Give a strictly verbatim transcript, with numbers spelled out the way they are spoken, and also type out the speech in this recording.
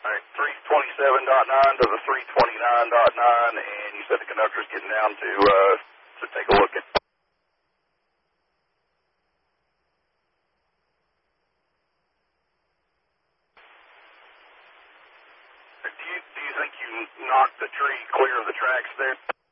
All right, three twenty-seven point nine to the three twenty-nine point nine, and you said the conductor's getting down to uh, to take a look at. Do you, do you think you knocked the tree clear of the tracks there?